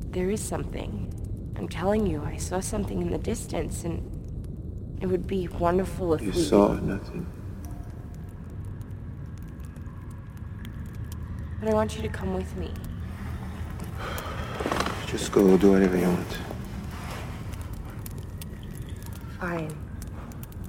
There is something. I'm telling you, I saw something in the distance, and it would be wonderful if You we... saw nothing. But I want you to come with me. Just go do whatever you want. Fine.